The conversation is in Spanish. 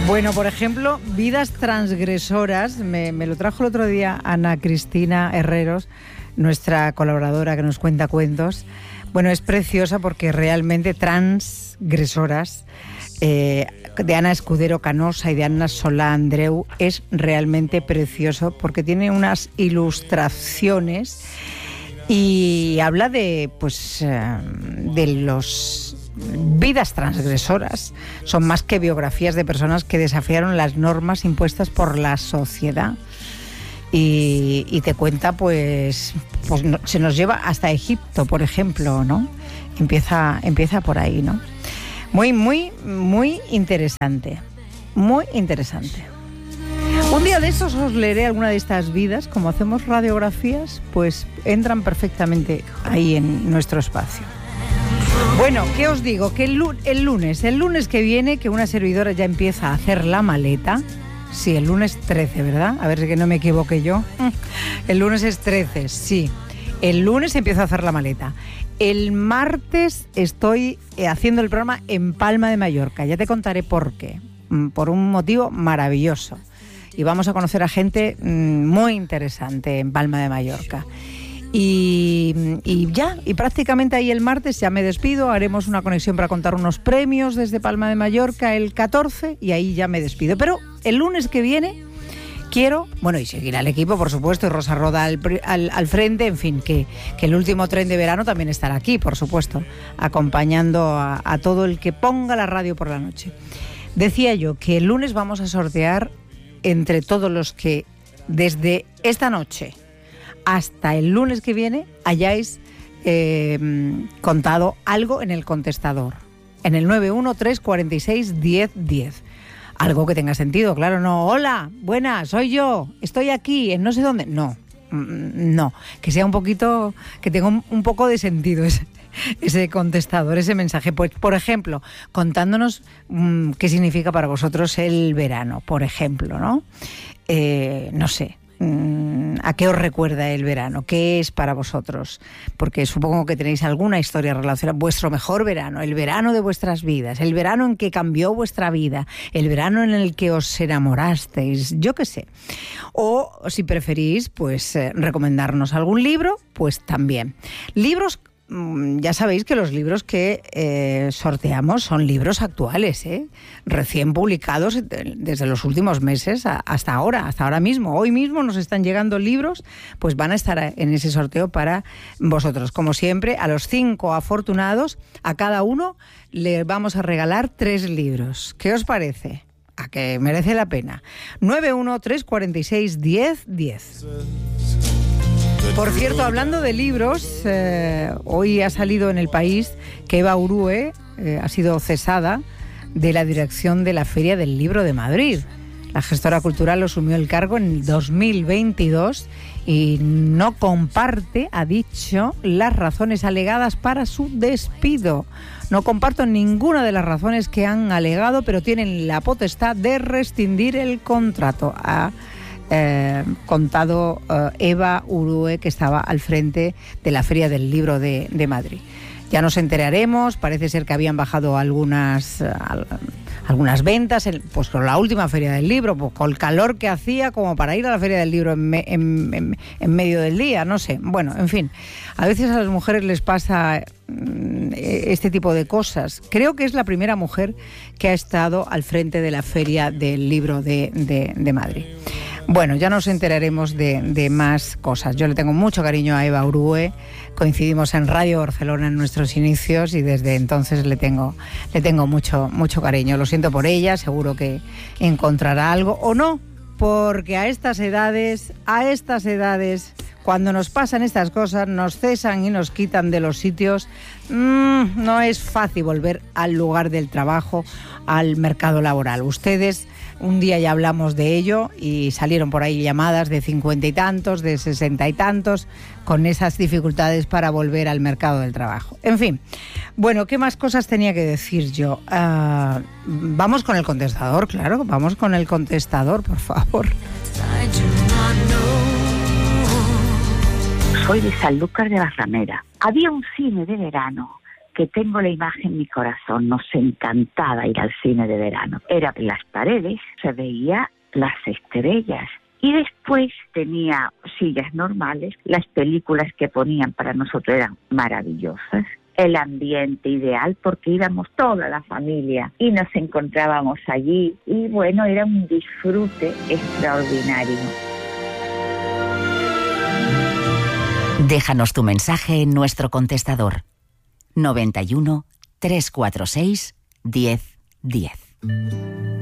Bueno, por ejemplo, vidas transgresoras, me lo trajo el otro día Ana Cristina Herreros, nuestra colaboradora que nos cuenta cuentos. Bueno, es preciosa porque realmente transgresoras, de Ana Escudero Canosa y de Ana Solá Andreu, es realmente precioso porque tiene unas ilustraciones y habla de, pues, de los vidas transgresoras. Son más que biografías de personas que desafiaron las normas impuestas por la sociedad. Y te cuenta, pues no, se nos lleva hasta Egipto, por ejemplo, ¿no? Empieza por ahí, ¿no? Muy, muy, muy interesante. Muy interesante. Un día de estos os leeré alguna de estas vidas. Como hacemos radiografías, pues entran perfectamente ahí en nuestro espacio. Bueno, ¿qué os digo? Que el lunes que viene, que una servidora ya empieza a hacer la maleta. Sí, el lunes 13, ¿verdad? A ver si que no me equivoque yo. El lunes es 13, sí. El lunes empiezo a hacer la maleta. El martes estoy haciendo el programa en Palma de Mallorca. Ya te contaré por qué. Por un motivo maravilloso. Y vamos a conocer a gente muy interesante en Palma de Mallorca. Y prácticamente ahí el martes ya me despido. Haremos una conexión para contar unos premios desde Palma de Mallorca el 14 y ahí ya me despido. Pero el lunes que viene quiero, bueno, y seguir al equipo, por supuesto, y Rosa Roda al frente, en fin, que el último tren de verano también estará aquí, por supuesto, acompañando a todo el que ponga la radio por la noche. Decía yo que el lunes vamos a sortear entre todos los que desde esta noche hasta el lunes que viene hayáis contado algo en el contestador, en el 913461010. Algo que tenga sentido, claro, no, hola, buenas, soy yo, estoy aquí, en no sé dónde. No, que sea un poquito, que tenga un poco de sentido ese contestador, ese mensaje. Pues, por ejemplo, contándonos qué significa para vosotros el verano, por ejemplo, ¿no? No sé. ¿A qué os recuerda el verano? ¿Qué es para vosotros? Porque supongo que tenéis alguna historia relacionada. Vuestro mejor verano, el verano de vuestras vidas, el verano en que cambió vuestra vida, el verano en el que os enamorasteis, yo qué sé. O si preferís, pues recomendarnos algún libro, pues también. Libros. Ya sabéis que los libros que sorteamos son libros actuales, recién publicados desde los últimos meses hasta ahora mismo. Hoy mismo nos están llegando libros, pues van a estar en ese sorteo para vosotros. Como siempre, a los 5 afortunados, a cada uno le vamos a regalar 3 libros. ¿Qué os parece? A que merece la pena. 913461010. Por cierto, hablando de libros, hoy ha salido en El País que Eva Urue ha sido cesada de la dirección de la Feria del Libro de Madrid. La gestora cultural asumió el cargo en el 2022 y no comparte, ha dicho, las razones alegadas para su despido. No comparto ninguna de las razones que han alegado, pero tienen la potestad de rescindir el contrato. Contado Eva Urue, que estaba al frente de la Feria del Libro de Madrid. Ya nos enteraremos, parece ser que habían bajado algunas ventas, pues con la última Feria del Libro, pues con el calor que hacía como para ir a la Feria del Libro en medio del día, no sé. Bueno, en fin, a veces a las mujeres les pasa este tipo de cosas. Creo que es la primera mujer que ha estado al frente de la Feria del Libro de Madrid. Bueno, ya nos enteraremos de más cosas. Yo le tengo mucho cariño a Eva Urue. Coincidimos en Radio Barcelona en nuestros inicios y desde entonces le tengo mucho cariño. Lo siento por ella, seguro que encontrará algo o no, porque a estas edades, cuando nos pasan estas cosas, nos cesan y nos quitan de los sitios, no es fácil volver al lugar del trabajo, al mercado laboral. Ustedes, un día ya hablamos de ello y salieron por ahí llamadas de 50 y tantos, de 60 y tantos, con esas dificultades para volver al mercado del trabajo. En fin, bueno, ¿qué más cosas tenía que decir yo? Vamos con el contestador, claro, vamos con el contestador, por favor. Soy de Sanlúcar de Barrameda. Había un cine de verano que tengo la imagen en mi corazón. Nos encantaba ir al cine de verano. Era en las paredes, se veía las estrellas. Y después tenía sillas normales. Las películas que ponían para nosotros eran maravillosas. El ambiente ideal porque íbamos toda la familia y nos encontrábamos allí. Y bueno, era un disfrute extraordinario. Déjanos tu mensaje en nuestro contestador 91 346 1010.